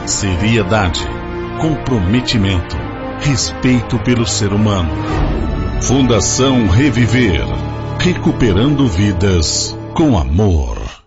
seriedade, comprometimento, respeito pelo ser humano. Fundação Reviver, recuperando vidas com amor.